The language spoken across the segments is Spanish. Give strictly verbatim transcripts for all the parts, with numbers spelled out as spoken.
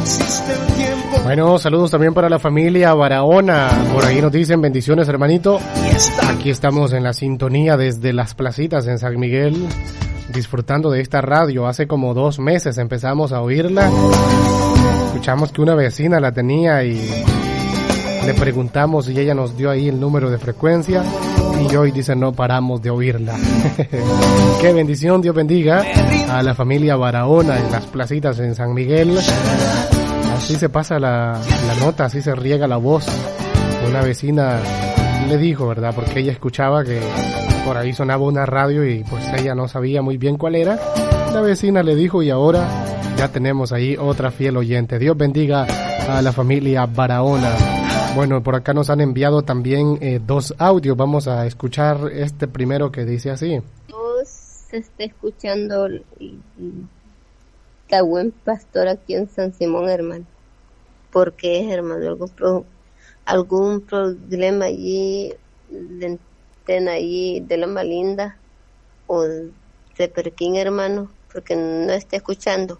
Bueno, saludos también para la familia Barahona. Por ahí nos dicen bendiciones, hermanito. Aquí estamos en la sintonía desde Las Placitas en San Miguel, disfrutando de esta radio. Hace como dos meses empezamos a oírla. Escuchamos que una vecina la tenía y le preguntamos y ella nos dio ahí el número de frecuencia y hoy dice no paramos de oírla. Qué bendición, Dios bendiga a la familia Barahona en Las Placitas en San Miguel. Así se pasa la, la nota, así se riega la voz. Una vecina le dijo, ¿verdad? Porque ella escuchaba que por ahí sonaba una radio y pues ella no sabía muy bien cuál era. La vecina le dijo y ahora ya tenemos ahí otra fiel oyente. Dios bendiga a la familia Barahona. Bueno, por acá nos han enviado también eh, dos audios. Vamos a escuchar este primero que dice así. Se está escuchando el, el buen pastor aquí en San Simón, hermano. ¿Por qué, hermano? ¿Algún, pro, algún problema allí de antena allí de la Malinda o de Perquín, hermano? Porque no está escuchando.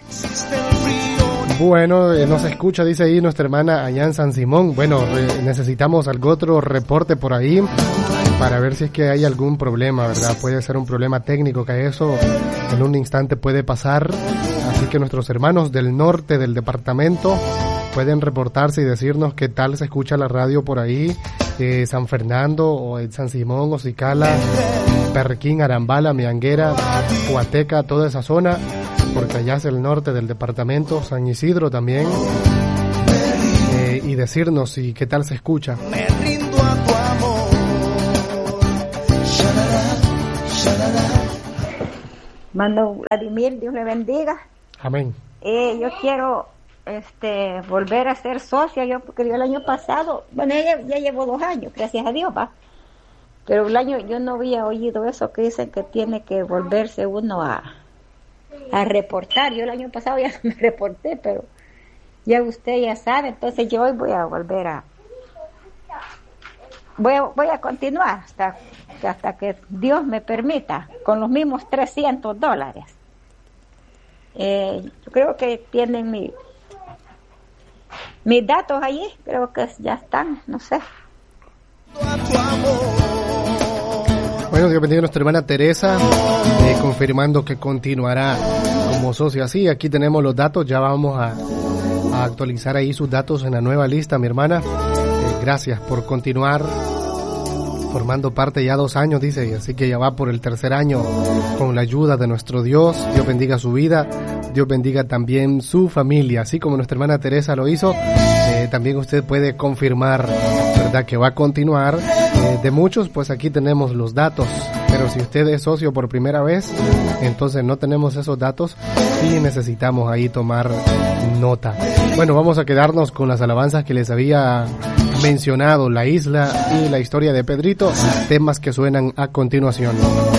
Bueno, eh, no se escucha, dice ahí nuestra hermana allá en San Simón. Bueno, eh, necesitamos algún otro reporte por ahí para ver si es que hay algún problema, ¿verdad? Puede ser un problema técnico, que eso en un instante puede pasar. Así que nuestros hermanos del norte del departamento pueden reportarse y decirnos qué tal se escucha la radio por ahí. Eh, San Fernando, o en San Simón, Ocicala, Perquín, Arambala, Mianguera, Huateca, toda esa zona, porque allá es el norte del departamento, San Isidro también, eh, y decirnos si qué tal se escucha. Me rindo a tu amor. Mando Vladimir, Dios le bendiga. Amén. Eh, yo quiero este volver a ser socia, yo porque yo el año pasado, bueno, ya, ya llevo dos años, gracias a Dios, va. Pero el año yo no había oído eso que dicen que tiene que volverse uno a a reportar. Yo el año pasado ya me reporté, pero ya usted ya sabe, entonces yo hoy voy a volver a voy a, voy a continuar hasta, hasta que Dios me permita, con los mismos trescientos dólares. Eh, yo creo que tienen mi, mis datos allí, creo que ya están, no sé. Bueno, Dios bendiga a nuestra hermana Teresa, eh, confirmando que continuará como socia. Sí, aquí tenemos los datos, ya vamos a, a actualizar ahí sus datos en la nueva lista, mi hermana. Eh, gracias por continuar formando parte ya dos años, dice, y así que ya va por el tercer año con la ayuda de nuestro Dios. Dios bendiga su vida, Dios bendiga también su familia, así como nuestra hermana Teresa lo hizo. Eh, también usted puede confirmar, ¿verdad?, que va a continuar. Eh, de muchos, pues aquí tenemos los datos, pero si usted es socio por primera vez, entonces no tenemos esos datos y necesitamos ahí tomar nota. Bueno, vamos a quedarnos con las alabanzas que les había mencionado, La Isla y la historia de Pedrito, temas que suenan a continuación.